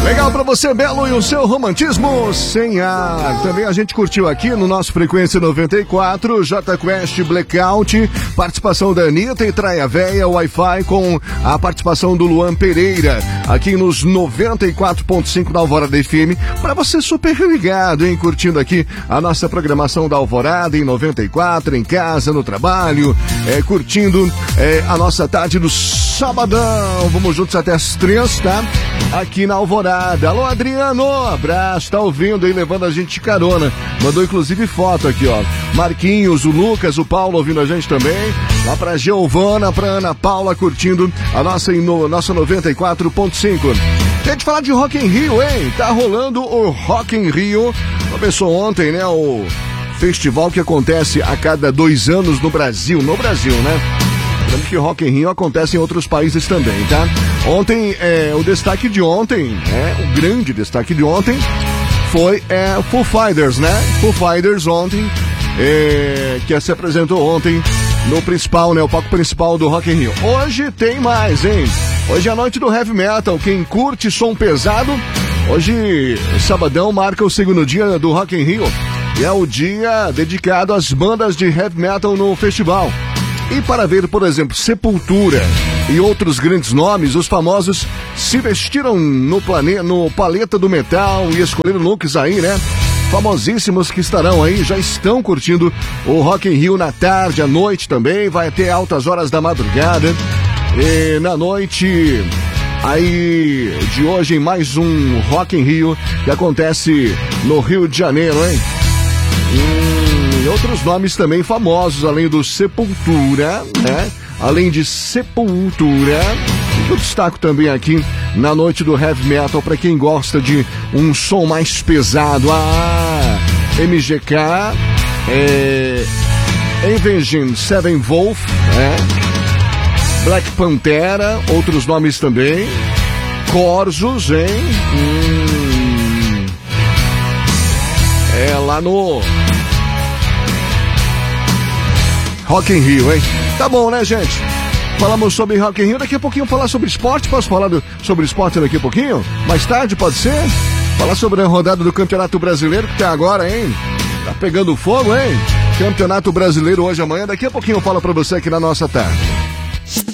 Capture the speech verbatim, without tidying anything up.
Legal pra você, Belo, e o seu romantismo sem ar. Também a gente curtiu aqui no nosso Frequência noventa e quatro, J Quest Blackout, participação da Anitta e Traia Véia, Wi-Fi com a participação do Luan Pereira, aqui nos noventa e quatro ponto cinco da Alvorada F M, pra você super ligado, hein, curtindo aqui a nossa programação da Alvorada em noventa e quatro, em casa, no trabalho, é, curtindo é, a nossa tarde do sabadão. Vamos juntos até as três, tá? Aqui na Alvorada. Alô, Adriano, abraço, tá ouvindo aí, levando a gente de carona. Mandou inclusive foto aqui, ó. Marquinhos, o Lucas, o Paulo ouvindo a gente também. Lá pra Giovana, pra Ana Paula, curtindo a nossa, no, nossa noventa e quatro ponto cinco. Tem de falar de Rock in Rio, hein? Tá rolando o Rock in Rio. Começou ontem, né? O festival que acontece a cada dois anos no Brasil. No Brasil, né? Lembrando que Rock in Rio acontece em outros países também, tá? Ontem, é, o destaque de ontem, é, o grande destaque de ontem foi é, Foo Fighters, né? Foo Fighters ontem, é, que se apresentou ontem no principal, né? O palco principal do Rock in Rio. Hoje tem mais, hein? Hoje é a noite do Heavy Metal. Quem curte som pesado, hoje, sabadão, marca o segundo dia do Rock in Rio. E é o dia dedicado às bandas de Heavy Metal no festival. E para ver, por exemplo, Sepultura e outros grandes nomes, os famosos se vestiram no, plane... no paleta do metal e escolheram looks aí, né? Famosíssimos que estarão aí, já estão curtindo o Rock in Rio na tarde, à noite também, vai até altas horas da madrugada. E na noite aí de hoje, em mais um Rock in Rio que acontece no Rio de Janeiro, hein? Hum, e outros nomes também famosos, além do Sepultura, né? Além de Sepultura, eu destaco também aqui na noite do Heavy Metal, para quem gosta de um som mais pesado, a M G K, é, Avenged Sevenfold, né? Black Pantera, outros nomes também, Corsos, hein? Hum, é lá no Rock in Rio, hein? Tá bom, né, gente? Falamos sobre Rock in Rio, daqui a pouquinho falar sobre esporte. Posso falar do, sobre esporte daqui a pouquinho? Mais tarde, pode ser? Falar sobre a rodada do Campeonato Brasileiro, que tá agora, hein? Tá pegando fogo, hein? Campeonato Brasileiro hoje, amanhã. Daqui a pouquinho eu falo pra você aqui na nossa tarde.